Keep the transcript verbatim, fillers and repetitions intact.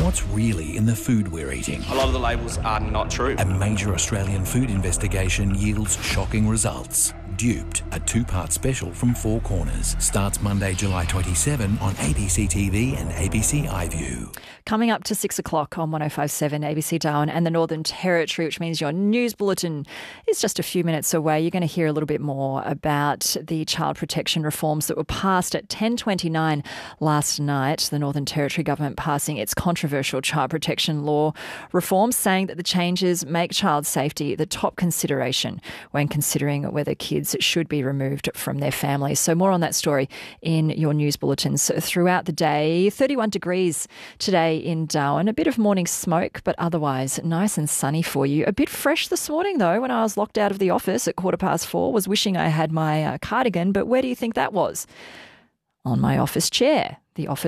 What's really in the food we're eating? A lot of the labels are not true. A major Australian food investigation yields shocking results. Duped, a two-part special from Four Corners, starts Monday, July twenty-seventh on A B C T V and A B C iView. Coming up to six o'clock on one oh five point seven A B C Darwin and the Northern Territory, which means your news bulletin is just a few minutes away. You're going to hear a little bit more about the child protection reforms that were passed at ten twenty-nine last night. The Northern Territory government passing its controversial child protection law reforms, saying that the changes make child safety the top consideration when considering whether kids should be removed from their families. So more on that story in your news bulletins throughout the day. thirty-one degrees today in Darwin. A bit of morning smoke, but otherwise nice and sunny for you. A bit fresh this morning, though, when I was locked out of the office at quarter past four. Was wishing I had my uh, cardigan, but where do you think that was? On my office chair. The office